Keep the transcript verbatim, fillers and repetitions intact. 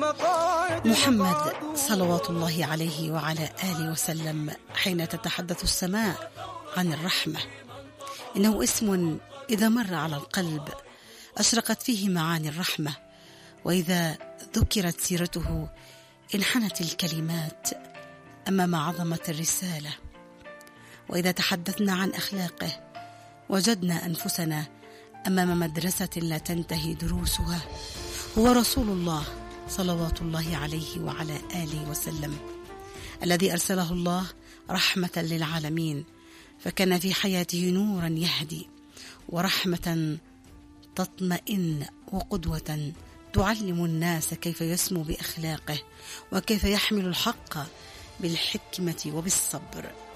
محمد صلوات الله عليه وعلى آله وسلم حين تتحدث السماء عن الرحمة إنه اسم إذا مر على القلب أشرقت فيه معاني الرحمة، وإذا ذكرت سيرته انحنت الكلمات أمام عظمة الرسالة، وإذا تحدثنا عن أخلاقه وجدنا أنفسنا أمام مدرسة لا تنتهي دروسها. هو رسول الله صلوات الله عليه وعلى آله وسلم الذي أرسله الله رحمة للعالمين، فكان في حياته نورا يهدي ورحمة تطمئن وقدوة تعلم الناس كيف يسمو بأخلاقه وكيف يحمل الحق بالحكمة وبالصبر.